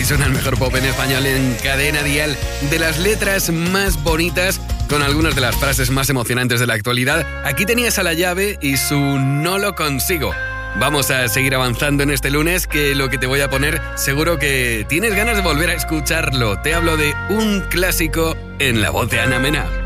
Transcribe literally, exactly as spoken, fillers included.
suena el mejor pop en español en Cadena Dial, de las letras más bonitas con algunas de las frases más emocionantes de la actualidad. Aquí tenías a La Llave y su No lo consigo. Vamos a seguir avanzando en este lunes, que lo que te voy a poner seguro que tienes ganas de volver a escucharlo. Te hablo de un clásico en la voz de Ana Mena.